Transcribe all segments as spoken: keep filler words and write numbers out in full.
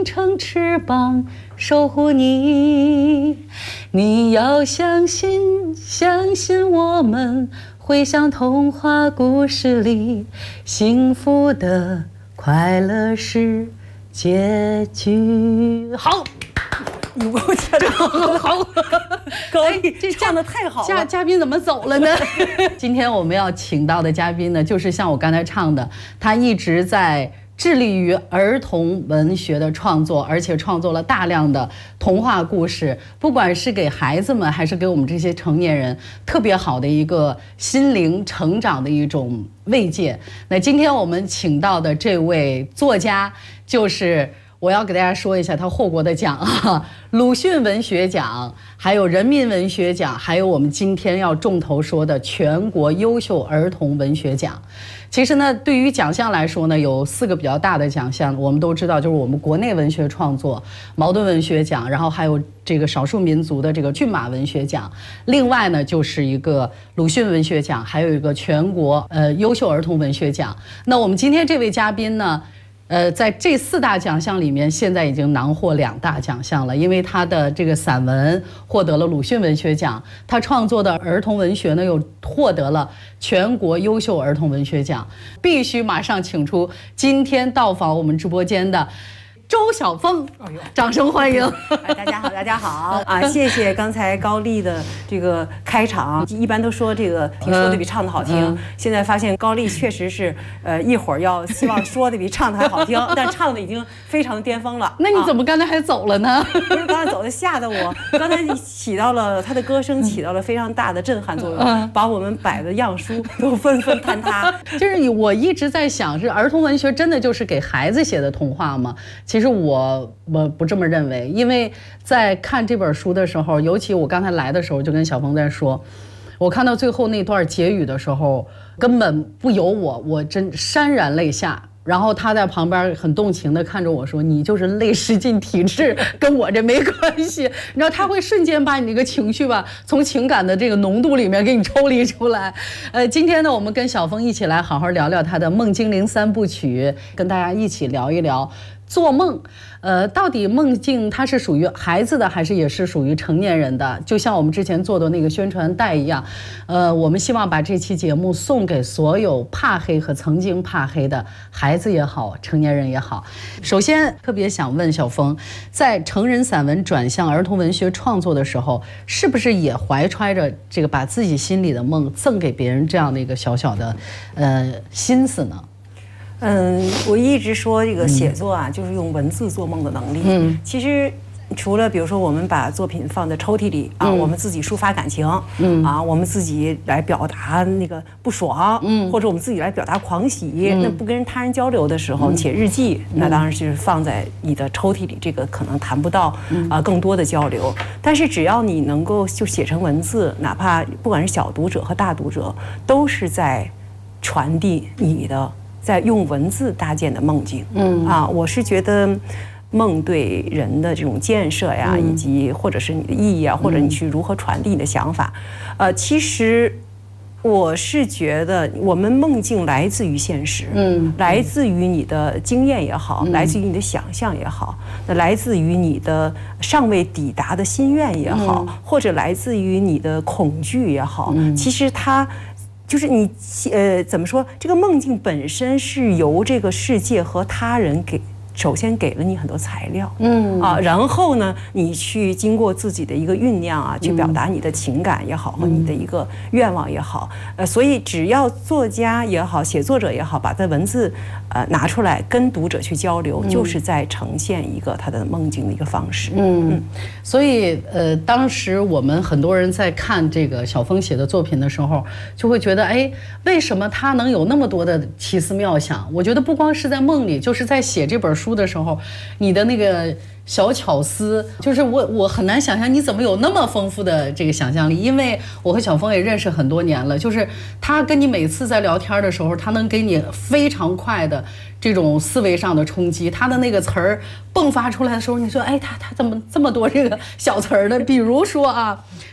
成翅膀守护你，你要相信，相信我们会像童话故事里幸福的快乐是结局。好， 你给我唱的好好，高丽这唱的太好了。 嘉嘉宾怎么走了呢？今天我们要请到的嘉宾呢，就是像我刚才唱的，他一直在致力于儿童文学的创作，而且创作了大量的童话故事，不管是给孩子们，还是给我们这些成年人，特别好的一个心灵成长的一种慰藉。那今天我们请到的这位作家，就是我要给大家说一下他获过的奖啊，鲁迅文学奖，还有人民文学奖，还有我们今天要重头说的全国优秀儿童文学奖。其实呢，对于奖项来说呢，有四个比较大的奖项，我们都知道，就是我们国内文学创作茅盾文学奖，然后还有这个少数民族的这个骏马文学奖，另外呢就是一个鲁迅文学奖，还有一个全国呃优秀儿童文学奖。那我们今天这位嘉宾呢，呃，在这四大奖项里面，现在已经囊获两大奖项了，因为他的这个散文获得了鲁迅文学奖，他创作的儿童文学呢又获得了全国优秀儿童文学奖。必须马上请出今天到访我们直播间的周晓峰，掌声欢迎！ 哎，大家好，大家好啊！谢谢刚才高丽的这个开场。一般都说这个听说的比唱的好听，嗯、现在发现高丽确实是，呃，一会儿要希望说的比唱的还好听，但唱的已经非常巅峰了。 那你怎么刚才还走了呢？ 不是刚才走的，吓得我刚才起到了他的歌声起到了非常大的震撼作用，嗯、把我们摆的样书都纷纷坍塌。 就是我一直在想，是儿童文学真的就是给孩子写的童话吗？其实。其实我我不这么认为，因为在看这本书的时候，尤其我刚才来的时候就跟小峰在说，我看到最后那段结语的时候，根本不由我，我真潸然泪下。然后他在旁边很动情地看着我说：“你就是泪失禁体质，跟我这没关系。”你知道他会瞬间把你那个情绪吧，从情感的这个浓度里面给你抽离出来。呃，今天呢，我们跟小峰一起来好好聊聊他的梦精灵三部曲，跟大家一起聊一聊做梦。呃，到底梦境它是属于孩子的，还是也是属于成年人的？就像我们之前做的那个宣传带一样，呃，我们希望把这期节目送给所有怕黑和曾经怕黑的孩子也好，成年人也好。首先，特别想问小峰，在成人散文转向儿童文学创作的时候，是不是也怀揣着这个把自己心里的梦赠给别人这样的一个小小的呃心思呢？ 嗯，我一直说这个写作啊，嗯、就是用文字做梦的能力。嗯，其实除了比如说我们把作品放在抽屉里啊，嗯、我们自己抒发感情，嗯啊，我们自己来表达那个不爽，嗯，或者我们自己来表达狂喜，嗯、那不跟他人交流的时候，你写日记，嗯、那当然是放在你的抽屉里，这个可能谈不到啊更多的交流。但是只要你能够就写成文字，哪怕不管是小读者和大读者，都是在传递你的。在用文字搭建的梦境，嗯啊，我是觉得梦对人的这种建设呀，嗯、以及或者是你的意义啊，或者你去如何传递你的想法，呃，其实我是觉得我们梦境来自于现实，嗯，来自于你的经验也好，嗯、来自于你的想象也好，那来自于你的尚未抵达的心愿也好，嗯、或者来自于你的恐惧也好，嗯、其实它。就是你，呃，怎么说？这个梦境本身是由这个世界和他人给，首先给了你很多材料，嗯啊，然后呢，你去经过自己的一个酝酿啊，去表达你的情感也好，和你的一个愿望也好，呃，所以只要作家也好，写作者也好，把这文字呃拿出来跟读者去交流，就是在呈现一个他的梦境的一个方式。嗯，嗯所以呃，当时我们很多人在看这个小峰写的作品的时候，就会觉得，哎，为什么他能有那么多的奇思妙想？我觉得不光是在梦里，就是在写这本书的时候，你的那个小巧思，就是我我很难想象你怎么有那么丰富的这个想象力。因为我和小峰也认识很多年了，就是他跟你每次在聊天的时候，他能给你非常快的这种思维上的冲击。他的那个词儿迸发出来的时候，你说，哎，他他怎么这么多这个小词儿呢？比如说啊，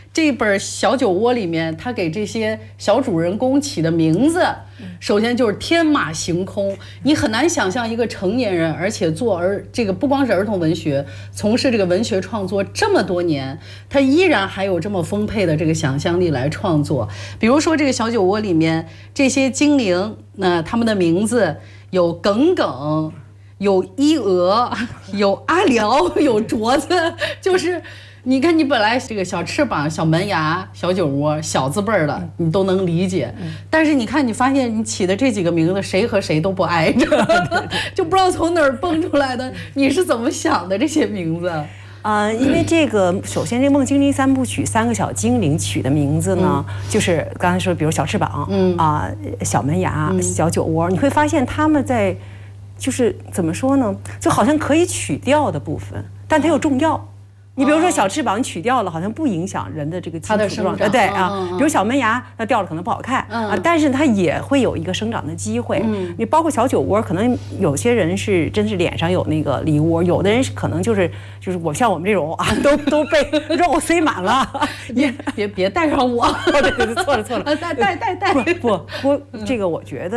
这本小酒窝里面，他给这些小主人公起的名字，首先就是天马行空，你很难想象一个成年人，而且做儿这个不光是儿童文学，从事这个文学创作这么多年，他依然还有这么丰沛的这个想象力来创作。比如说这个小酒窝里面这些精灵，那他们的名字有耿耿。有一鹅，有阿辽，有镯子，就是你看，你本来这个小翅膀、小门牙、小酒窝、小字辈儿的，你都能理解。但是你看，你发现你起的这几个名字，谁和谁都不挨着，就不知道从哪儿蹦出来的。你是怎么想的这些名字？ 啊、呃，因为这个，首先这《梦精灵三部曲》三个小精灵取的名字呢，嗯、就是刚才说，比如小翅膀，嗯啊、呃，小门牙、嗯、小酒窝，你会发现他们在。就是怎么说呢，就好像可以取掉的部分，但它又重要。你比如说小翅膀取掉了，好像不影响人的这个基础状态，对啊。比如小门牙，那掉了可能不好看啊，但是它也会有一个生长的机会。你包括小酒窝，可能有些人是真是脸上有那个梨窝，有的人是可能就是就是我像我们这种啊，都都被肉塞满了。 别别别带上我， 对对对，错了错了， 带带带带。 不不不，这个我觉得。